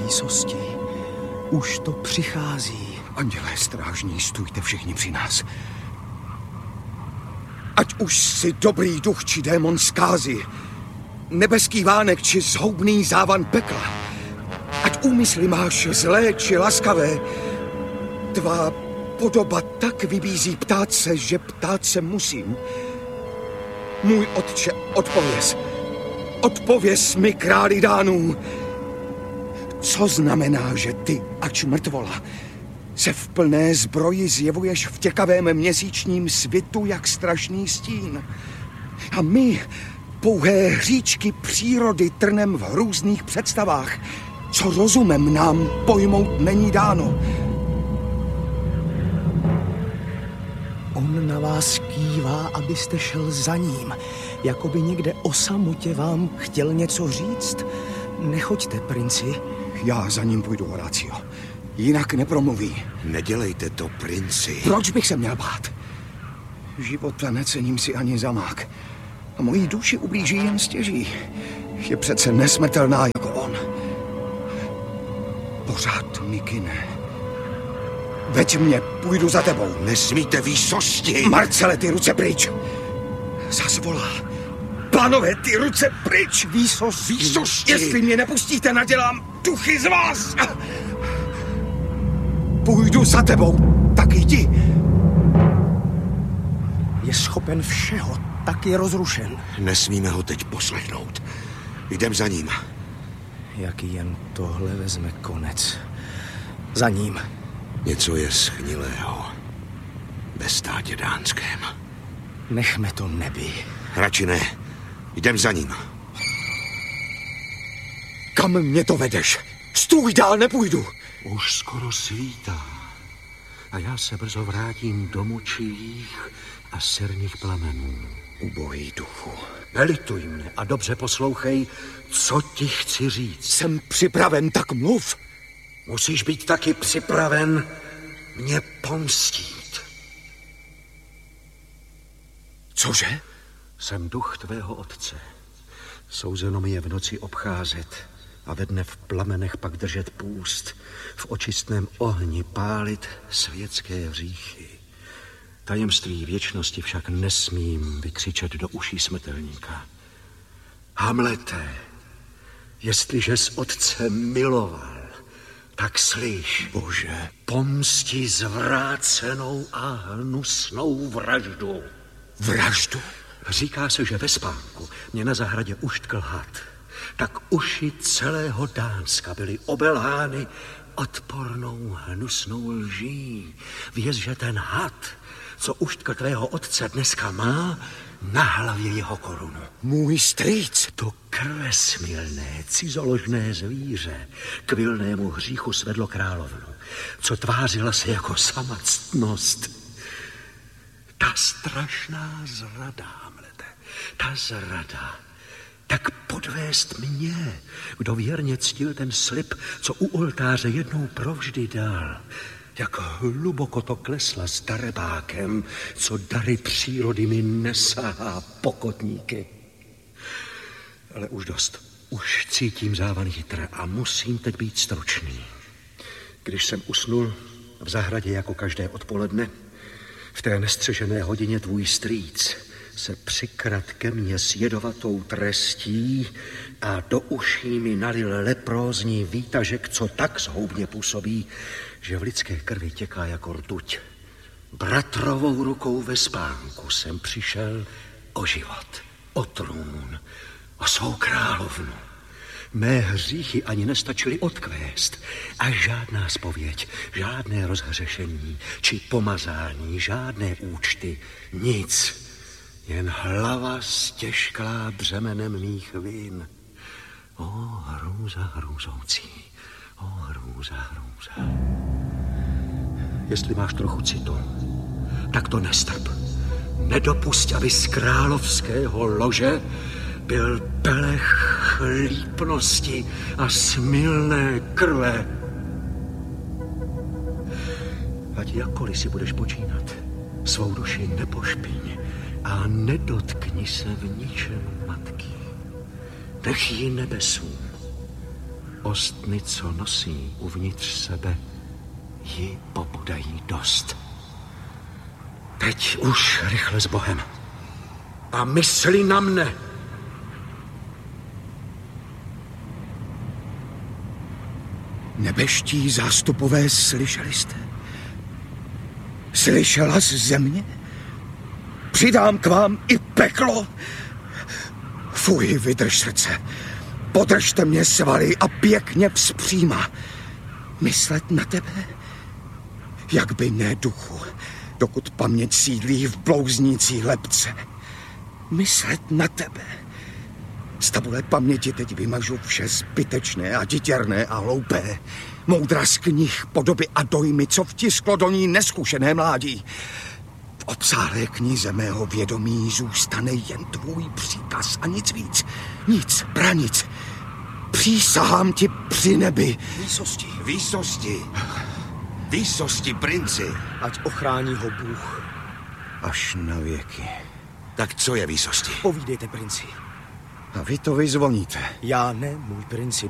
výsosti, už to přichází. Andělé strážní, stůjte všichni při nás. Ať už si dobrý duch či démon zkázy, nebeský vánek či zhoubný závan pekla, ať úmysly máš zlé či laskavé, tvá podoba tak vybízí ptát se, že ptát se musím. Můj otče, odpověz mi, králi dánů. Co znamená, že ty, ač mrtvola, se v plné zbroji zjevuješ v těkavém měsíčním svitu jak strašný stín? A my, pouhé hříčky přírody, trnem v hrůzných představách, co rozumem nám pojmout není dáno. On na vás kývá, abyste šel za ním, jako by někde o samotě vám chtěl něco říct. Nechoďte, princi. Já za ním půjdu, Horácio. Jinak nepromluví. Nedělejte to, princi. Proč bych se měl bát? Života necením si ani za mák. A mojí duši ublíží jen stěží. Je přece nesmrtelná jako on. Pořád mi kyne. Veď mě, půjdu za tebou. Nesmíte výsosti. Marcele, ty ruce pryč. Zas volá. Pánové, ty ruce pryč. Výsosti. Jestli mě nepustíte, nadělám duchy z vás. Půjdu za tebou, tak jdi. Je schopen všeho, tak je rozrušen. Nesmíme ho teď poslechnout. Jdem za ním. Jaký jen tohle vezme konec. Za ním. Něco je schnilého ve státě dánském. Nechme to nebi. Radši ne. Jdem za ním. Kam mě to vedeš? Stůj, dál nepůjdu. Už skoro svítá. A já se brzo vrátím do močivých a sirných plamenů. Ubohý duchu. Nelituj mě a dobře poslouchej, co ti chci říct. Jsem připraven, tak mluv. Musíš být taky připraven mě pomstít. Cože? Jsem duch tvého otce. Souzeno mi je v noci obcházet a ve dne v plamenech pak držet půst, v očistném ohni pálit světské hříchy. Tajemství věčnosti však nesmím vykřičet do uší smrtelníka. Hamlete, jestliže s otcem miloval, tak slyš, Bože, pomsti zvrácenou a hnusnou vraždu. Vraždu? Říká se, že ve spánku mě na zahradě uštkl had. Tak uši celého Dánska byly obelhány odpornou hnusnou lží. Věz, že ten had, co uštkl tvého otce dneska má, na hlavě jeho korunu. Můj strýc. To krvesmilné, cizoložné zvíře k vilnému hříchu svedlo královnu, co tvářila se jako sama ctnost. Ta strašná zrada, Hamlete, ta zrada, tak podvést mě, kdo věrně ctil ten slib, co u oltáře jednou provždy dal. Jak hluboko to klesla s darebákem, co dary přírody mi nesahá pokotníky. Ale už dost. Už cítím závan jitra a musím teď být stručný. Když jsem usnul v zahradě jako každé odpoledne, v té nestřežené hodině tvůj strýc se přikrat ke mně s jedovatou trestí a do uší mi nalil leprózní výtažek, co tak zhoubně působí, že v lidské krvi těká jako rtuť. Bratrovou rukou ve spánku jsem přišel o život, o trůn, o svou královnu. Mé hříchy ani nestačily odkvést a žádná zpověď, žádné rozhřešení či pomazání, žádné účty, nic. Jen hlava stěžklá břemenem mých vin. O hrůza hrůzoucí, o hrůza hrůza. Jestli máš trochu citu, tak to nestrp. Nedopusť, aby z královského lože byl pelech chlípnosti a smilné krve. Ať jakkoliv si budeš počínat, svou duši nepošpiň a nedotkni se v ničem matky. Nech ji nebesům ostny, co nosí uvnitř sebe, ji pobudají dost. Teď už rychle s Bohem. A mysli na mne. Nebeští zástupové, slyšeli jste? Slyšela z země? Přidám k vám i peklo. Fuj, vydrž srdce. Podržte mě svaly a pěkně vzpříma. Myslet na tebe? Jak by ne, duchu, dokud paměť sídlí v blouznící lebce. Myslet na tebe. Z tabule paměti teď vymažu vše zbytečné a titěrné a hloupé. Moudra z knih, podoby a dojmy, co vtisklo do ní neskušené mládí. V obsáhlé knize mého vědomí zůstane jen tvůj příkaz a nic víc. Nic, pranic. Přísahám ti při nebi. Výsosti. Výsosti. Výsosti, princi. Ať ochrání ho Bůh. Až na věky. Tak co je výsosti? Povídejte, princi. A vy to vyzvoníte. Já ne, můj princi.